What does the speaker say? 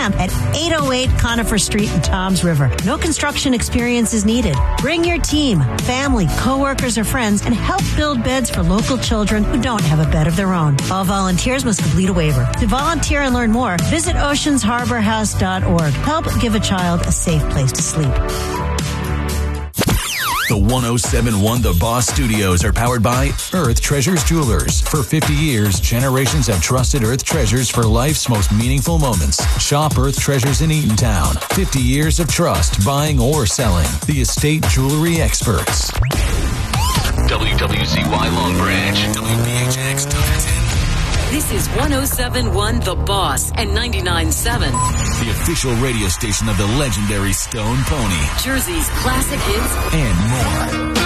a.m. at 808 Conifer Street in Toms River. No construction experience is needed. Bring your team, family, coworkers, or friends and help build beds for local children who don't have a bed of their own. All volunteers must complete a waiver. To volunteer and learn more, visit oceansharborhouse.org. Help give a child a safe place to sleep. The 107.1 The Boss Studios are powered by Earth Treasures Jewelers. For 50 years, generations have trusted Earth Treasures for life's most meaningful moments. Shop Earth Treasures in Eatontown. 50 years of trust, buying or selling. The estate jewelry experts. WWZY Long Branch. WBHX Tuckerton. This is 107.1 The Boss and 99.7. The official radio station of the legendary Stone Pony. Jersey's classic hits and more.